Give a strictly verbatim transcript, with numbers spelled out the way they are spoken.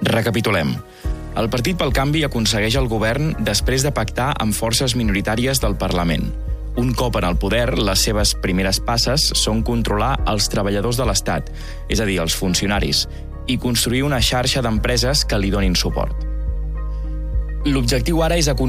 Recapitulem. El Partit pel Canvi aconsegueix el govern després de pactar amb forces minoritàries del Parlament. Un cop en el poder, les seves primeres passes són controlar els treballadors de l'Estat, és a dir, els funcionaris, i construir una xarxa d'empreses que li donin suport. L'objectiu ara és aconseguir